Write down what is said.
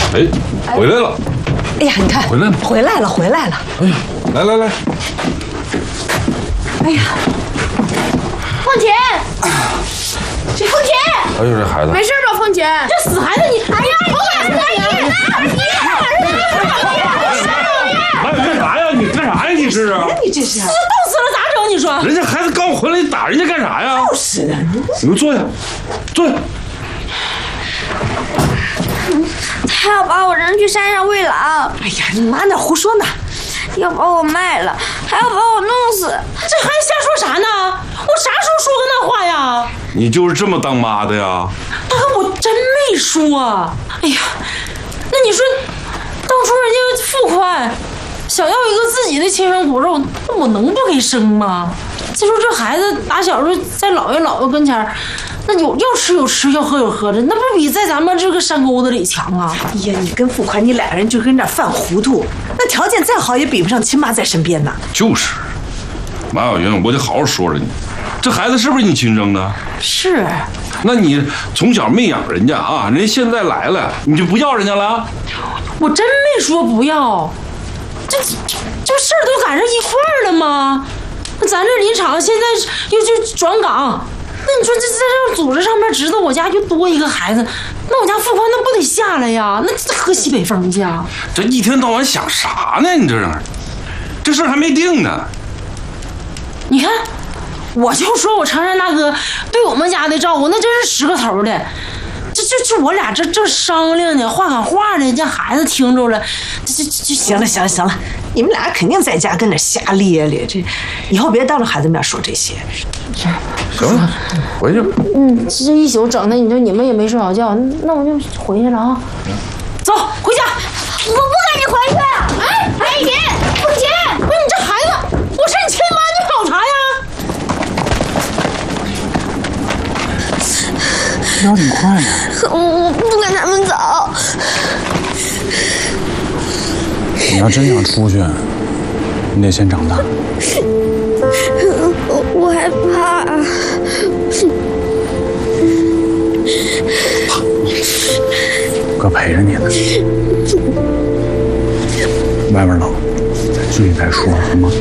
哎，回来了！ 哎呀，你看，回来了。 哎呀，来！ 哎呀， 凤姐， 哎呦，这孩子没事吧？凤姐，这死孩子你，哎呀， 你干啥呀？你是啊？ 你这是冻死了咋整？你说？ 人家孩子刚回来，你打人家干啥呀？ 就是啊， 你们坐下。 他要把我扔去山上喂狼， 哎呀，你妈那胡说呢？ 要把我卖了，还要把我弄死，这还瞎说啥呢？我啥时候说过那话呀？ 你就是这么当妈的呀？ 我真没说。哎呀，那你说，当初人家付款想要一个自己的亲生骨肉，那我能不给生吗？再说这孩子打小就在姥爷跟前，那要吃有吃，要喝有喝的，那不比在咱们这个山沟子里强啊？ 哎呀，你跟付款，你俩人就跟那犯糊涂，那条件再好也比不上亲妈在身边呐。 就是，马小云，我得好好说说你，这孩子是不是你亲生的？ 是。 那你从小没养人家啊，人家现在来了，你就不要人家了？ 我真没说不要，这事儿都赶上一块儿了吗？咱这林场现在又去转岗，那你说这在这组织上面知道我家就多一个孩子，那我家付款那不得下来呀？那喝西北风去啊？ 这一天到晚想啥呢？你这事儿还没定呢。 你看，我就说我程山大哥对我们家的照顾那真是10个头的。这我俩这商量呢，话赶话的，让孩子听着了，这行了，你们俩肯定在家跟那瞎咧咧，这以后别当着孩子面说这些。 行了，回去吧。 这一宿整的，你说你们也没睡好觉，那我就回去了啊。走，回家。我不跟你回去。哎，美姐，凤姐，不是你这孩子，我是你亲妈，你跑啥呀？ 聊挺快呀。 我不跟他们走。 你要真想出去，你得先长大。 我害怕。 哥陪着你呢。外面冷，自己再说好吗？